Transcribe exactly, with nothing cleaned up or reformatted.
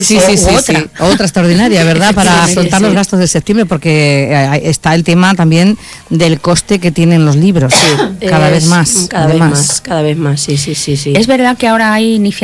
Sí, sí, sí, otra. sí. Otra extraordinaria, ¿verdad? Para afrontar sí. los gastos de septiembre, porque está el tema también del coste que tienen los libros. Sí, cada es, vez más. Cada vez más, cada vez más, sí, sí, sí, sí. Es verdad que ahora hay iniciativas